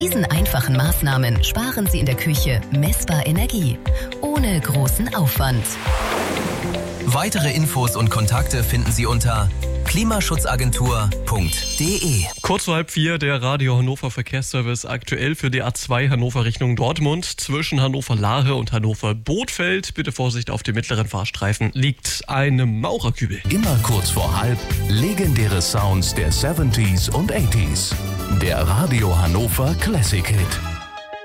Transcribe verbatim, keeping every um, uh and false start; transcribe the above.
Diesen einfachen Maßnahmen sparen Sie in der Küche messbar Energie, ohne großen Aufwand. Weitere Infos und Kontakte finden Sie unter klimaschutzagentur punkt de. Kurz vor halb vier der Radio Hannover Verkehrsservice aktuell für die A zwei Hannover Richtung Dortmund. Zwischen Hannover-Lahe und Hannover-Bothfeld, bitte Vorsicht auf dem mittleren Fahrstreifen, liegt eine Maurerkübel. Immer kurz vor halb legendäre Sounds der siebziger und achtziger. Der Radio Hannover Classic Hit.